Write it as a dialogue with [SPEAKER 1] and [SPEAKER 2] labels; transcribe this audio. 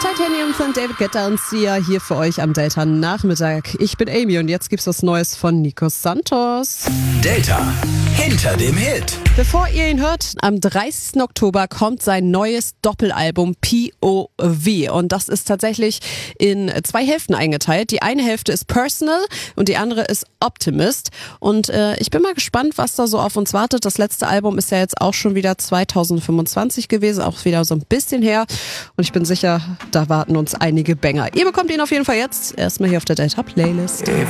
[SPEAKER 1] Titanium von David Guetta und Sia hier für euch am Delta Nachmittag. Ich bin Amy und jetzt gibt's was Neues von Nico Santos.
[SPEAKER 2] Delta hinter dem Hit.
[SPEAKER 1] Bevor ihr ihn hört, am 30. Oktober kommt sein neues Doppelalbum POV und das ist tatsächlich in 2 Hälften eingeteilt. Die eine Hälfte ist Personal und die andere ist Optimist und ich bin mal gespannt, was da so auf uns wartet. Das letzte Album ist ja jetzt auch schon wieder 2025 gewesen, auch wieder so ein bisschen her und ich bin sicher, da warten uns einige Banger. Ihr bekommt ihn auf jeden Fall jetzt erstmal hier auf der Delta Playlist.
[SPEAKER 2] If